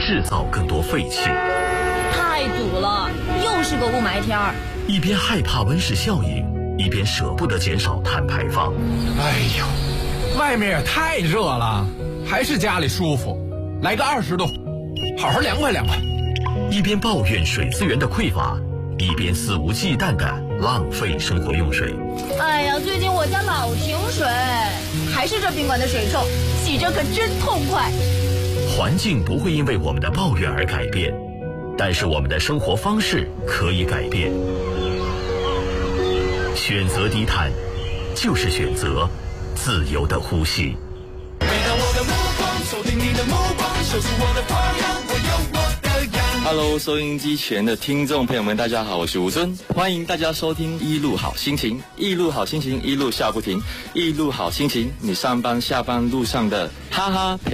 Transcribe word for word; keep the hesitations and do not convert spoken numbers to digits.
制造更多废气。 太堵了，又是个雾霾天儿。 一边害怕温室效应，一边舍不得减少碳排放。 哎呦，外面也太热了，还是家里舒服。来个二十度，好好凉快凉快。 一边抱怨水资源的匮乏，一边肆无忌惮地浪费生活用水。 哎呀，最近我家老停水，还是这宾馆的水臭，洗着可真痛快。 环境不会因为我们的抱怨而改变，但是我们的生活方式可以改变。选择低碳，就是选择自由的呼吸。 每当我的目光锁定你的目光，守住我的方向，我有我的样。 Hello， 收音机前的听众朋友们，大家好，我是吴尊，欢迎大家收听一路好心情，一路好心情，一路笑不停，一路好心情，你上班下班路上的哈哈陪